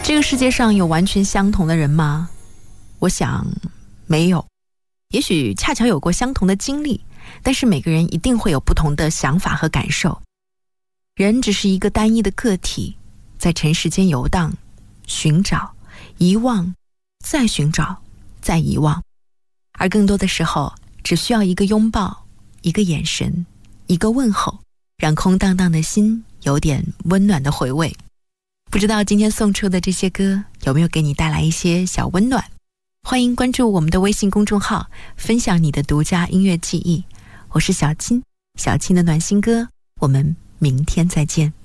这个世界上有完全相同的人吗？我想没有，也许恰巧有过相同的经历，但是每个人一定会有不同的想法和感受。人只是一个单一的个体，在尘世间游荡，寻找，遗忘，再寻找，再遗忘。而更多的时候，只需要一个拥抱，一个眼神，一个问候，让空荡荡的心有点温暖的回味。不知道今天送出的这些歌有没有给你带来一些小温暖？欢迎关注我们的微信公众号，分享你的独家音乐记忆。我是小青，小青的暖心歌，我们明天再见。